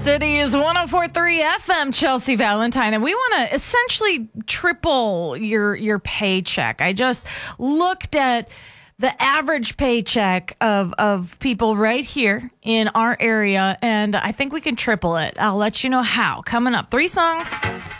City is 104.3 FM, Chelsea Valentine, and we want to essentially triple your paycheck. I just looked at the average paycheck of people right here in our area, and I think we can triple it. I'll let you know how. Coming up, 3 songs.